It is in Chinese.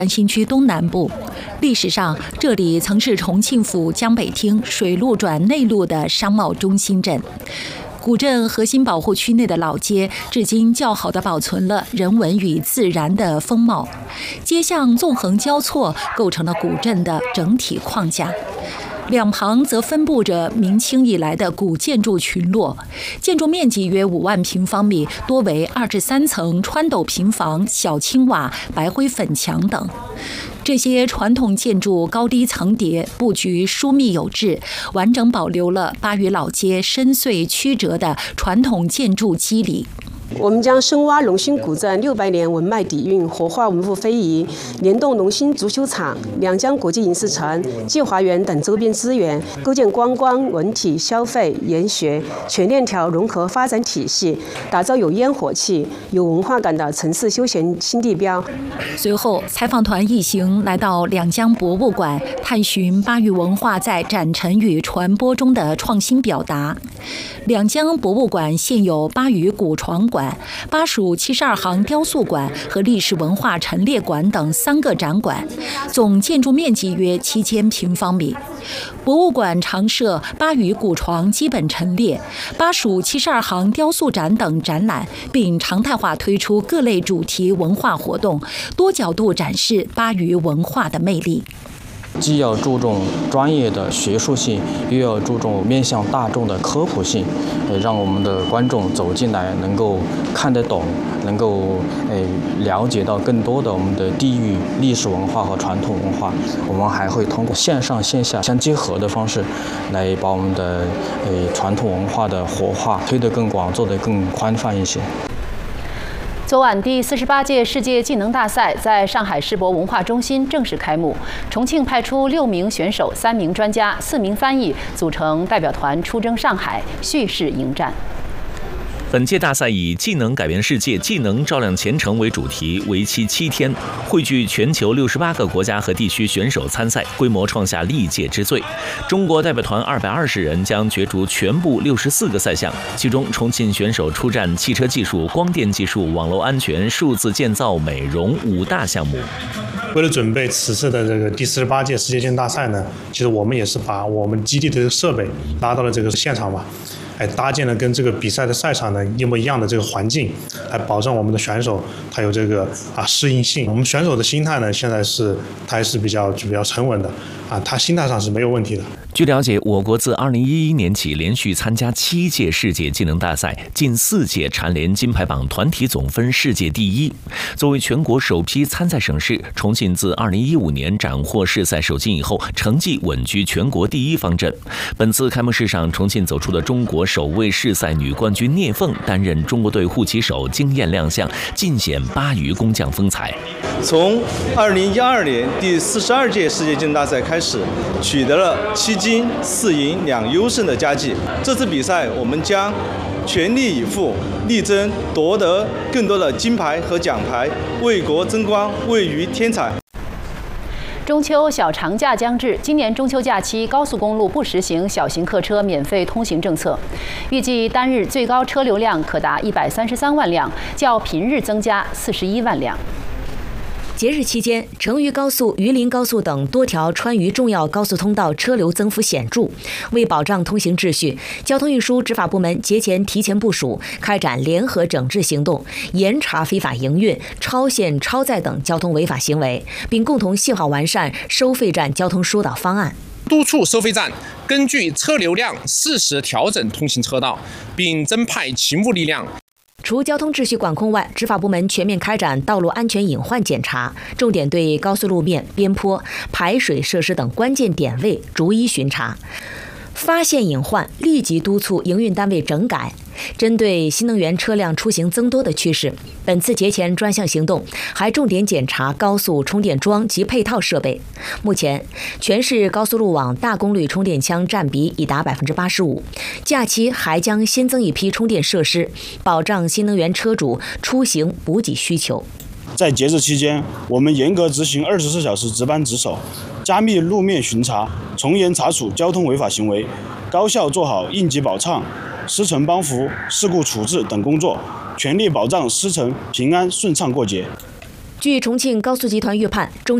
新区东南部。历史上，这里曾是重庆府江北厅水路转内陆的商贸中心镇。古镇核心保护区内的老街，至今较好地保存了人文与自然的风貌。街巷纵横交错，构成了古镇的整体框架。两旁则分布着明清以来的古建筑群落，建筑面积约5万平方米，多为2至3层穿斗平房、小青瓦、白灰粉墙等。这些传统建筑高低层叠，布局疏密有致，完整保留了巴渝老街深邃曲折的传统建筑肌理。 我们将深挖龙兴古镇600年文脉底蕴，活化文物非遗，联动龙兴足球场、两江国际影视城、季华园等周边资源，构建观光、文体、消费、研学全链条融合发展体系，打造有烟火气、有文化感的城市休闲新地标。 随后，采访团一行来到两江博物馆，探寻巴渝文化在展陈与传播中的创新表达。两江博物馆现有巴渝古床馆、巴蜀72行雕塑馆和历史文化陈列馆等3个展馆，总建筑面积约7000平方米。博物馆常设巴渝古床基本陈列、巴蜀72行雕塑展等展览，并常态化推出各类主题文化活动，多角度展示巴渝文化的魅力。 既要注重专业的学术性，又要注重面向大众的科普性，让我们的观众走进来能够看得懂，能够了解到更多的我们的地域历史文化和传统文化。我们还会通过线上线下相结合的方式，来把我们的传统文化的活化推得更广，做得更宽泛一些。 昨晚第48届世界技能大赛在上海世博文化中心正式开幕。重庆派出6名选手、3名专家、4名翻译，组成代表团出征上海，蓄势迎战。 本届大赛以“技能改变世界，技能照亮前程”为主题，为期7天，汇聚全球68个国家和地区选手参赛，规模创下历届之最。中国代表团220人将角逐全部64个赛项，其中重庆选手出战汽车技术、光电技术、网络安全、数字建造、美容5大项目。 为了准备此次的这个第48届世界技能大赛呢，其实我们也是把我们基地的设备拉到了这个现场吧。搭建了跟这个比赛的赛场呢一模一样的这个环境，来保证我们的选手他有这个适应性。我们选手的心态呢，现在他还是比较沉稳的他心态上是没有问题的。 据了解，我国自2011年起连续参加7届世界技能大赛，近4届蝉联金牌榜团体总分世界第1。作为全国首批参赛省市，重庆自2015年斩获市赛首金以后，成绩稳居全国第1方阵。本次开幕式上，重庆走出了中国首位世赛女冠军聂凤担任中国队护旗手，惊艳亮相，尽显巴渝工匠风采。 从2012年第42届世界技能大赛开始，取得了7金4银2优胜的佳绩。这次比赛，我们将全力以赴，力争夺得更多的金牌和奖牌，为国争光，为渝添彩。 中秋小长假将至，今年中秋假期高速公路不实行小型客车免费通行政策，预计单日最高车流量可达133万辆，较平日增加41万辆。 节日期间，成渝高速、榆林高速等多条川渝重要高速通道车流增幅显著。为保障通行秩序，交通运输执法部门节前提前部署，开展联合整治行动，严查非法营运、超限超载等交通违法行为，并共同细化完善收费站交通疏导方案。 督促收费站根据车流量适时调整通行车道，并增派勤务力量。 除交通秩序管控外，执法部门全面开展道路安全隐患检查，重点对高速路面、边坡、排水设施等关键点位逐一巡查，发现隐患立即督促营运单位整改。针对新能源车辆出行增多的趋势，本次节前专项行动还重点检查高速充电桩及配套设备。目前，全市高速路网大功率充电枪占比已达85%。假期还将新增一批充电设施，保障新能源车主出行补给需求。 在节日期间，我们严格执行24小时值班值守，加密路面巡查，从严查处交通违法行为，高效做好应急保畅、司乘帮扶、事故处置等工作，全力保障司乘平安顺畅过节。 据重庆高速集团预判，中